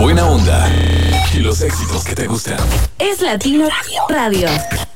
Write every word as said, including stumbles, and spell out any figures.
buena onda y los éxitos que te gustan. Es Latino Radio. Radio.